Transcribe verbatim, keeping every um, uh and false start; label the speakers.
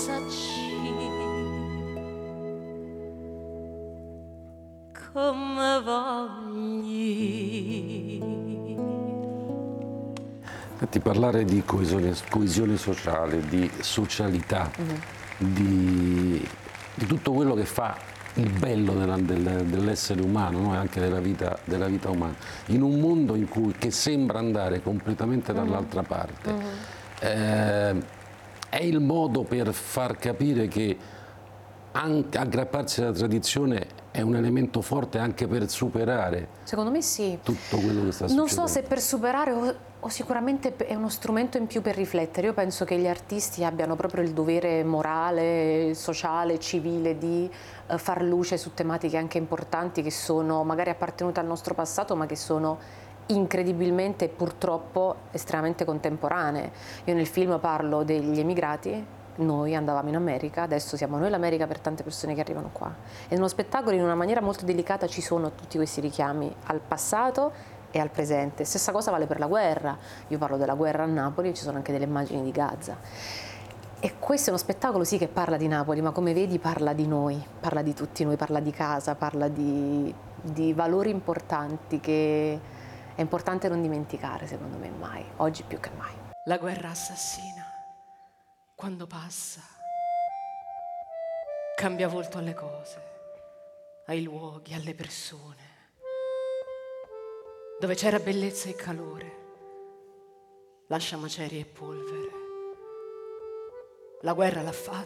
Speaker 1: pensaci come vogli.
Speaker 2: Senti, parlare di coesione, coesione sociale, di socialità, mm-hmm. di, di tutto quello che fa il bello della, del, dell'essere umano, no? Anche della vita, della vita umana, in un mondo in cui, che sembra andare completamente dall'altra mm-hmm. parte. Mm-hmm. Eh, è il modo per far capire che anche aggrapparsi alla tradizione è un elemento forte anche per superare.
Speaker 3: Secondo me sì.
Speaker 2: Tutto quello che sta succedendo.
Speaker 3: Non so se per superare o, o sicuramente è uno strumento in più per riflettere. Io penso che gli artisti abbiano proprio il dovere morale, sociale, civile di uh, far luce su tematiche anche importanti che sono magari appartenute al nostro passato, ma che sono incredibilmente e purtroppo estremamente contemporanee. Io nel film parlo degli emigrati. Noi andavamo in America, adesso siamo noi l'America per tante persone che arrivano qua. E nello spettacolo in una maniera molto delicata ci sono tutti questi richiami al passato e al presente. Stessa cosa vale per la guerra. Io parlo della guerra a Napoli e ci sono anche delle immagini di Gaza. E questo è uno spettacolo sì che parla di Napoli, ma come vedi parla di noi, parla di tutti noi, parla di casa, parla di, di valori importanti che è importante non dimenticare, secondo me, mai, oggi più che mai.
Speaker 1: La guerra assassina. Quando passa, cambia volto alle cose, ai luoghi, alle persone. Dove c'era bellezza e calore, lascia macerie e polvere. La guerra l'ha fatta